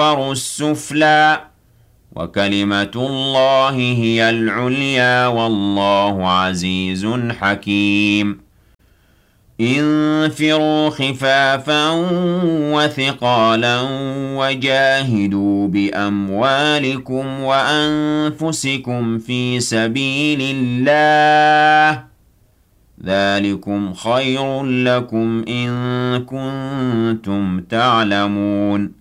السفلى وكلمة الله هي العليا والله عزيز حكيم انفروا خفافا وثقالا وجاهدوا بأموالكم وأنفسكم في سبيل الله ذلكم خير لكم إن كنتم تعلمون